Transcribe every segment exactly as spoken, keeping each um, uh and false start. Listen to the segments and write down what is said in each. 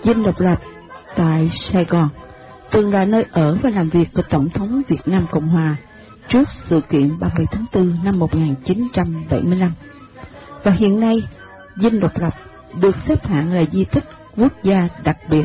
Dinh Độc Lập tại Sài Gòn từng là nơi ở và làm việc của Tổng thống Việt Nam Cộng Hòa trước sự kiện ba mươi tháng tư năm một nghìn chín trăm bảy mươi lăm. Và hiện nay, Dinh Độc Lập được xếp hạng là di tích quốc gia đặc biệt.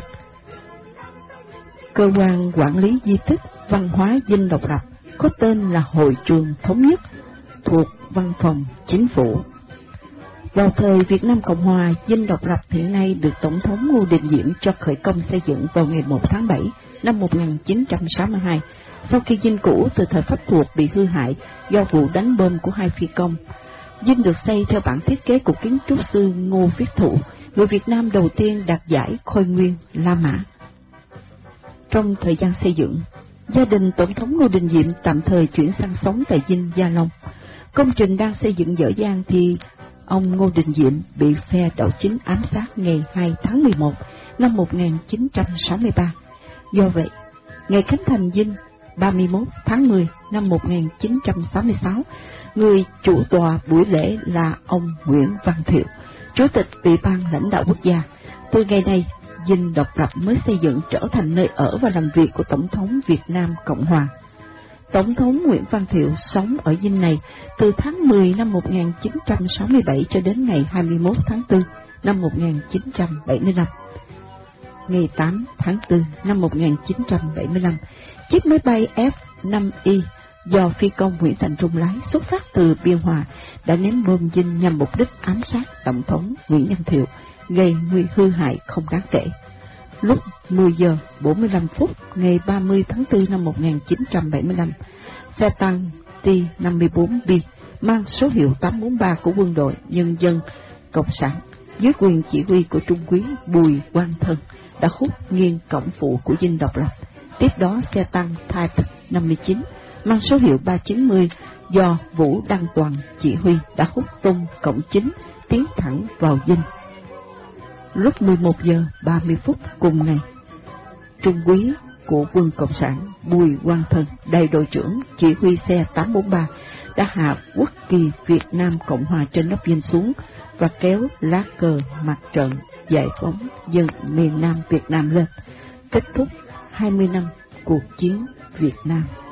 Cơ quan quản lý di tích văn hóa Dinh Độc Lập có tên là Hội trường Thống nhất, thuộc Văn phòng Chính phủ. Vào thời Việt Nam Cộng Hòa, Dinh Độc Lập hiện nay được Tổng thống Ngô Đình Diệm cho khởi công xây dựng vào ngày một tháng bảy năm một nghìn chín trăm sáu mươi hai, sau khi dinh cũ từ thời Pháp thuộc bị hư hại do vụ đánh bom của hai phi công. Dinh được xây theo bản thiết kế của kiến trúc sư Ngô Viết Thụ, người Việt Nam đầu tiên đạt giải Khôi Nguyên La Mã. Trong thời gian xây dựng, gia đình Tổng thống Ngô Đình Diệm tạm thời chuyển sang sống tại Dinh Gia Long. Công trình đang xây dựng dở dang thì ông Ngô Đình Diệm bị phe đảo chính ám sát ngày hai tháng mười một năm một nghìn chín trăm sáu mươi ba. Do vậy, ngày khánh thành dinh ba mươi mốt tháng mười năm một nghìn chín trăm sáu mươi sáu, người chủ tọa buổi lễ là ông Nguyễn Văn Thiệu, Chủ tịch Ủy ban lãnh đạo quốc gia. Từ ngày này, Dinh Độc Lập mới xây dựng trở thành nơi ở và làm việc của Tổng thống Việt Nam Cộng Hòa. Tổng thống Nguyễn Văn Thiệu sống ở dinh này từ tháng mười năm một nghìn chín trăm sáu mươi bảy cho đến ngày hai mươi mốt tháng tư năm một nghìn chín trăm bảy mươi lăm. Ngày tám tháng tư năm một nghìn chín trăm bảy mươi lăm, chiếc máy bay F năm I do phi công Nguyễn Thành Trung lái xuất phát từ Biên Hòa đã ném bom dinh nhằm mục đích ám sát Tổng thống Nguyễn Văn Thiệu, gây nguy hư hại không đáng kể. Lúc mười giờ bốn mươi lăm phút ngày ba mươi tháng tư năm một nghìn chín trăm bảy mươi lăm, xe tăng T năm mươi bốn B mang số hiệu tám bốn ba của quân đội Nhân dân Cộng sản dưới quyền chỉ huy của Trung úy Bùi Quang Thân đã hút nghiêng cổng phụ của Dinh Độc Lập. Tiếp đó, xe tăng Type năm mươi chín mang số hiệu ba chín mươi do Vũ Đăng Toàn chỉ huy đã hút tung cổng chính, tiến thẳng vào dinh. Lúc mười một giờ ba mươi phút cùng ngày, Trung úy của quân Cộng sản Bùi Quang Thân, đại đội trưởng chỉ huy xe tám bốn ba, đã hạ quốc kỳ Việt Nam Cộng Hòa trên nóc dinh xuống và kéo lá cờ mặt trận giải phóng dân miền Nam Việt Nam lên, kết thúc hai mươi năm cuộc chiến Việt Nam.